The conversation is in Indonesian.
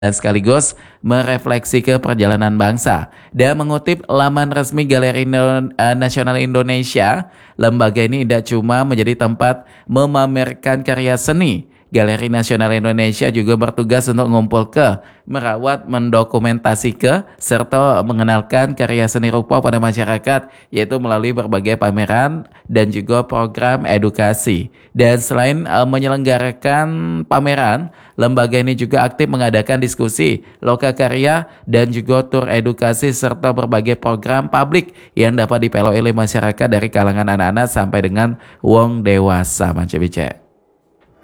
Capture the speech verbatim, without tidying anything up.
dan sekaligus merefleksi ke perjalanan bangsa. Dan mengutip laman resmi Galeri Indo- eh, Nasional Indonesia, lembaga ini tidak cuma menjadi tempat memamerkan karya seni. Galeri Nasional Indonesia juga bertugas untuk mengumpul ke, merawat, mendokumentasi ke, serta mengenalkan karya seni rupa pada masyarakat, yaitu melalui berbagai pameran dan juga program edukasi. Dan selain uh, menyelenggarakan pameran, lembaga ini juga aktif mengadakan diskusi, lokakarya, dan juga tur edukasi serta berbagai program publik yang dapat dipeluk oleh masyarakat dari kalangan anak-anak sampai dengan wong dewasa, Manca Bice.